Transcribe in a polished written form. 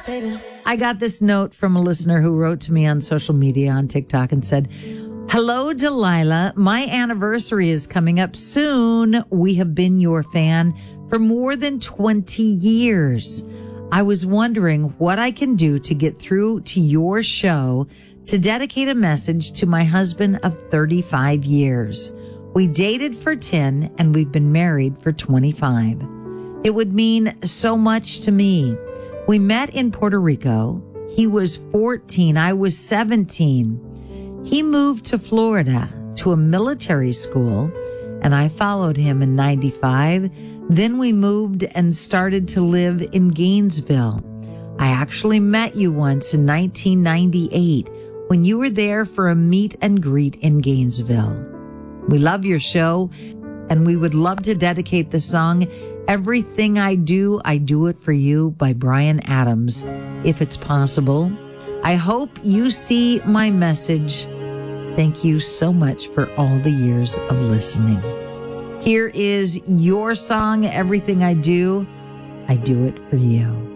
I got this note from a listener who wrote to me on social media on TikTok and said, "Hello, Delilah. My anniversary is coming up soon. We have been your fan for more than 20 years. I was wondering what I can do to get through to your show to dedicate a message to my husband of 35 years. We dated for 10 and we've been married for 25. It would mean so much to me. We met in Puerto Rico. He was 14. I was 17. He moved to Florida to a military school and I followed him in 95. Then we moved and started to live in Gainesville. I actually met you once in 1998 when you were there for a meet and greet in Gainesville. We love your show and we would love to dedicate the song Everything I Do It For You by Bryan Adams, if it's possible. I hope you see my message. Thank you so much for all the years of listening." Here is your song, Everything I Do It For You.